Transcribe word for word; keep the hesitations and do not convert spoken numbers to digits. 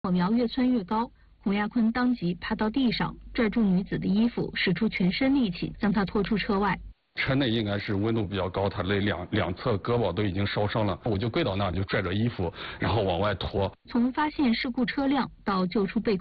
火苗越窜越高，洪亚坤当即趴到地上，拽住女子的衣服，使出全身力气将她拖出车外。 车内应该是温度比较高，他的两两侧胳膊都已经烧伤了，我就跪到那就拽着衣服，然后往外拖。 从发现事故车辆到救出被